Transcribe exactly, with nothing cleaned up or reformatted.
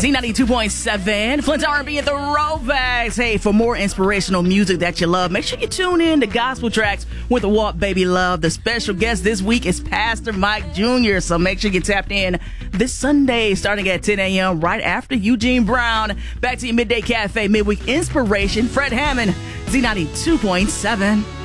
Z ninety-two point seven, Flint R and B and the Throwbacks. Hey, for more inspirational music that you love, make sure you tune in to Gospel Tracks with the Walk Baby Love. The special guest this week is Pastor Mike Junior So make sure you tapped in this Sunday starting at ten a.m. right after Eugene Brown. Back to your Midday Cafe Midweek Inspiration. Fred Hammond, Z ninety-two point seven.